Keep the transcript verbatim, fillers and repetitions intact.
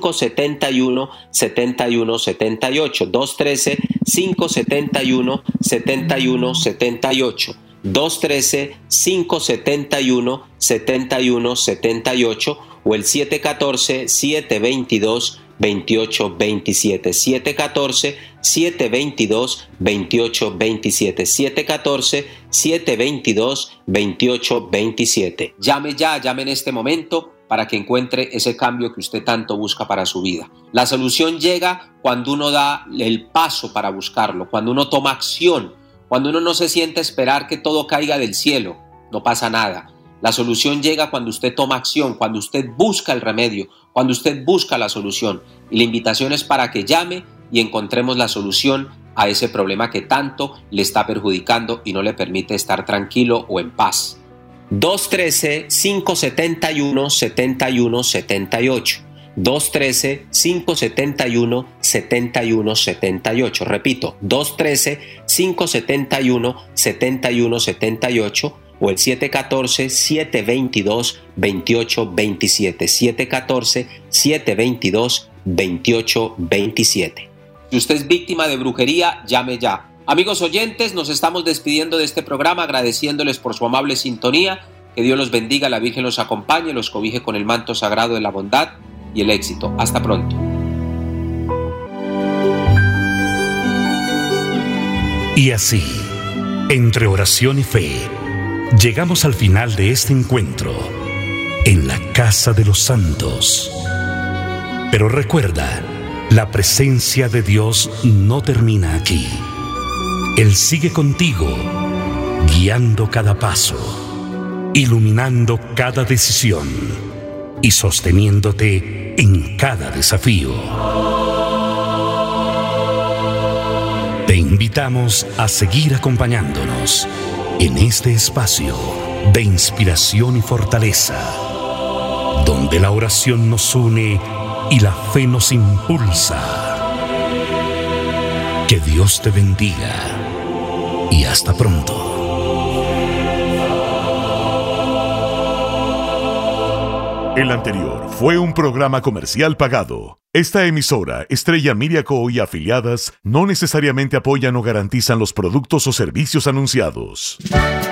cinco siete uno, siete uno siete ocho. dos uno tres, cinco siete uno, siete uno siete ocho. dos uno tres, cinco siete uno, siete uno siete ocho o el siete uno cuatro, siete dos dos, dos ocho dos siete. siete uno cuatro, siete dos dos, dos ocho dos siete. siete uno cuatro, siete dos dos, dos ocho dos siete. Llame ya, llame en este momento para que encuentre ese cambio que usted tanto busca para su vida. La solución llega cuando uno da el paso para buscarlo, cuando uno toma acción, cuando uno no se siente esperar que todo caiga del cielo. No pasa nada. La solución llega cuando usted toma acción, cuando usted busca el remedio, cuando usted busca la solución. Y la invitación es para que llame y encontremos la solución a ese problema que tanto le está perjudicando y no le permite estar tranquilo o en paz. dos uno tres, cinco siete uno, siete uno siete ocho. dos uno tres, cinco siete uno, siete uno siete ocho. Repito, dos uno tres, cinco siete uno, siete uno siete ocho o el siete uno cuatro, siete dos dos, dos ocho dos siete. siete uno cuatro, siete dos dos, dos ocho dos siete. Si usted es víctima de brujería, llame ya. Amigos oyentes, nos estamos despidiendo de este programa agradeciéndoles por su amable sintonía. Que Dios los bendiga, la Virgen los acompañe, los cobije con el manto sagrado de la bondad y el éxito. Hasta pronto. Y así, entre oración y fe, llegamos al final de este encuentro en la Casa de los Santos. Pero recuerda, la presencia de Dios no termina aquí. Él sigue contigo, guiando cada paso, iluminando cada decisión y sosteniéndote en cada desafío. Te invitamos a seguir acompañándonos en este espacio de inspiración y fortaleza, donde la oración nos une y la fe nos impulsa. Que Dios te bendiga y hasta pronto. El anterior fue un programa comercial pagado. Esta emisora, Estrella Media Co. y afiliadas, no necesariamente apoyan o garantizan los productos o servicios anunciados.